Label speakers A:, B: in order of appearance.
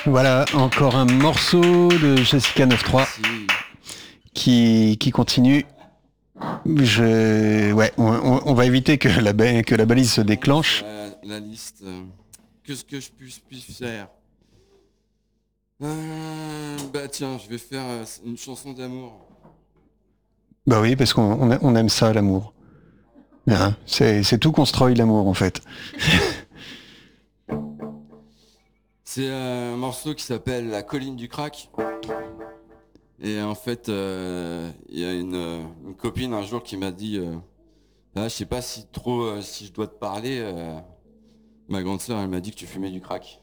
A: Voilà, encore un morceau de Jessica 93
B: Merci.
A: qui continue. Ouais, on va éviter que que la balise se déclenche.
B: La liste. Qu'est-ce que je puisse faire? Bah tiens, je vais faire une chanson d'amour.
A: Bah oui, parce qu'on aime ça, l'amour. Hein, c'est tout construit, l'amour, en fait.
B: C'est un morceau qui s'appelle La colline du crack. Et en fait, il y a une copine un jour qui m'a dit ah, je sais pas si trop si je dois te parler. Ma grande sœur, elle m'a dit que tu fumais du crack.